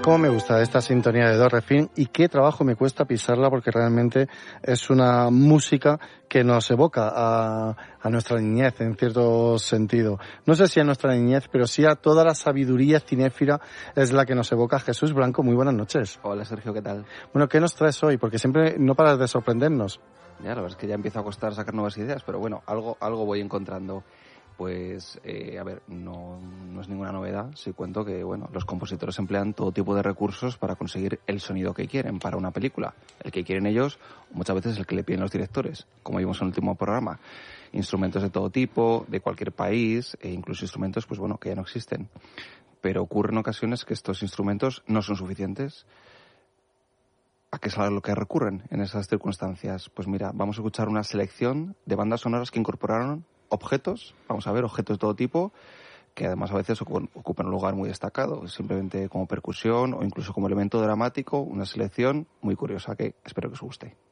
Cómo me gusta esta sintonía de Do Re Fin y qué trabajo me cuesta pisarla porque realmente es una música que nos evoca a nuestra niñez en cierto sentido. No sé si a nuestra niñez, pero sí a toda la sabiduría cinéfila es la que nos evoca. Jesús Blanco, muy buenas noches. Hola Sergio, ¿qué tal? Bueno, ¿qué nos traes hoy? Porque siempre no paras de sorprendernos. Ya, la verdad es que ya empieza a costar sacar nuevas ideas, pero bueno, algo voy encontrando. Pues, a ver, no es ninguna novedad si cuento que, bueno, los compositores emplean todo tipo de recursos para conseguir el sonido que quieren para una película. El que quieren ellos, muchas veces el que le piden los directores, como vimos en el último programa. Instrumentos de todo tipo, de cualquier país, e incluso instrumentos, pues bueno, que ya no existen. Pero ocurre en ocasiones que estos instrumentos no son suficientes. ¿A qué es a lo que recurren en esas circunstancias? Pues mira, vamos a escuchar una selección de bandas sonoras que incorporaron objetos, vamos a ver, objetos de todo tipo, que además a veces ocupan un lugar muy destacado, simplemente como percusión o incluso como elemento dramático, una selección muy curiosa que espero que os guste.